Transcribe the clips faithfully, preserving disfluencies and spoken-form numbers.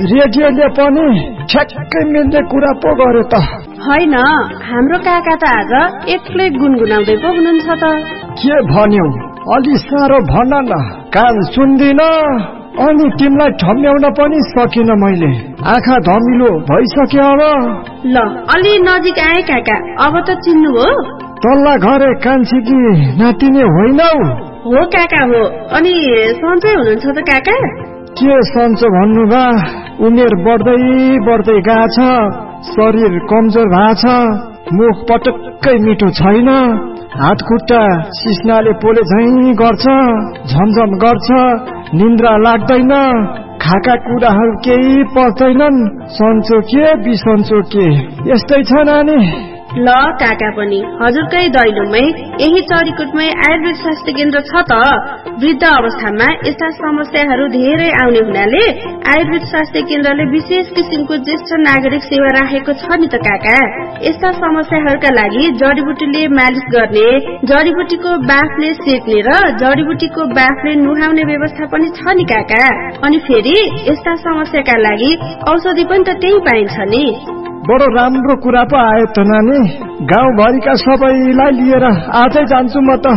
रेडियोले पनि ठ्याक्कै मिल्ने कुरा पो गर्यो त। होइन, हाम्रो काका त आज एक्लै गुनगुनाउँदै पो हुनुहुन्छ त। के भन्यौ? अलि साह्रो भन न, कान सुन्दिन। अनि तिमीलाई ठम्ब्याउन पनि सकिन मैले, आँखा धमिलो भइसक्यो अब। ल अलि नजिक आए काका, अब त चिन्नु हो? तल्ला घरे कान्छीकी नातिनी होइनौ? हो काका हो। अनि सन्चै हुनुहुन्छ त काका? के सन्चो भन्नु बा, उमेर बढ्दै बढ्दै गएछ, शरीर कमजोर भएको छ, मुख पटक्कै मिठो छैन, हात खुट्टा सिस्नाले पोले झैं गर्छ, झमझम गर्छ, निन्द्रा लाग्दैन, खाका कुराहरू केही पच्दैनन्, सन्चो के बिसन्चो के, यस्तै छ नानी। ल काका पनि हजुरकै दैलोमै यही चरीकोटमै आयुर्वेद स्वास्थ्य केन्द्र छ त। वृद्ध अवस्थामा यस्ता समस्याहरू धेरै आउने हुनाले आयुर्वेद स्वास्थ्य केन्द्रले विशेष किसिमको ज्येष्ठ नागरिक सेवा राखेको छ नि त काका। यस्ता समस्याहरूका लागि जडीबुटीले मालिश गर्ने, जडीबुटीको बाफले सेक्ने र जडीबुटीको बाफले नुहाउने व्यवस्था पनि छ नि काका। अनि फेरि यस्ता समस्याका लागि औषधि पनि त त्यही पाइन्छ नि। बडो राम्रो कुरा पो आयो त नानी, गाउँभरिका सबैलाई लिएर आजै जान्छु म त।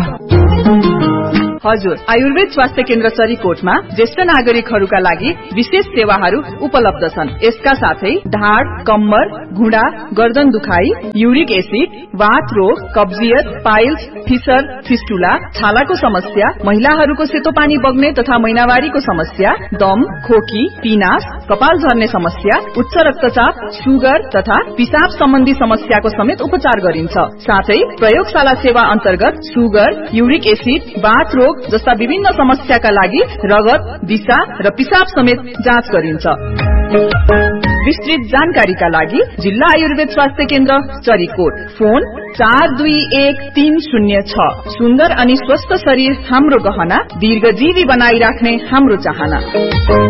हजुर, आयुर्वेद स्वास्थ्य केन्द्र चरीकोटमा ज्येष्ठ नागरिकहरूका लागि विशेष सेवाहरू उपलब्ध छन्। यसका साथै ढाड, कम्मर, घुँडा, गर्दन दुखाइ, युरिक एसिड, वात रोग, कब्जियत, पाइल्स, फिसर, फिस्टुला, छालाको समस्या, महिलाहरूको सेतो पानी बग्ने तथा महिनावारीको समस्या, दम, खोकी, पिनास, कपाल झर्ने समस्या, उच्च रक्तचाप, सुगर तथा पिसाब सम्बन्धी समस्याको समेत उपचार गरिन्छ। साथै प्रयोगशाला सेवा अन्तर्गत सुगर, युरिक एसिड, वात रोग जस्ता विभिन्न समस्याका लागि रगत, दिशा र पिसाब समेत जाँच गरिन्छ। विस्तृत जानकारीका लागि जिल्ला आयुर्वेद स्वास्थ्य केन्द्र चरीकोट, फोन चार दुई एक तीन शून्य छ। सुन्दर अनि स्वस्थ शरीर हाम्रो गहना, दीर्घजीवी बनाइराख्ने हाम्रो चाहना।